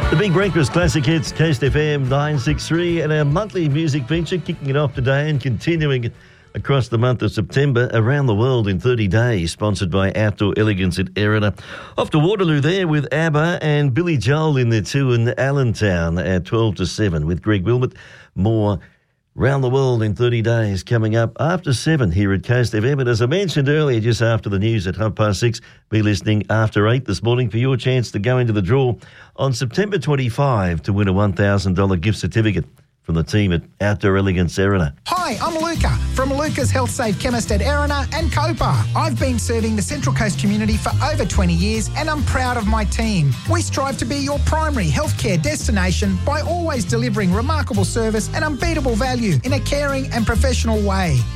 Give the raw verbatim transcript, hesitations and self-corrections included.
The Big Breakfast Classic Hits, Coast F M nine sixty-three, and our monthly music feature kicking it off today and continuing across the month of September, Around the World in thirty days, sponsored by Outdoor Elegance at Erina. Off to Waterloo there with ABBA and Billy Joel in there too in Allentown at twelve to seven with Greg Wilmot. More Round the World in thirty days coming up after seven here at Coast F M. And as I mentioned earlier, just after the news at half past six, be listening after eight this morning for your chance to go into the draw on September twenty-fifth to win a one thousand dollars gift certificate from the team at Outdoor Elegance Erina. Hi, I'm Luca from Luca's Health Safe Chemist at Erina and Copa. I've been serving the Central Coast community for over twenty years and I'm proud of my team. We strive to be your primary healthcare destination by always delivering remarkable service and unbeatable value in a caring and professional way.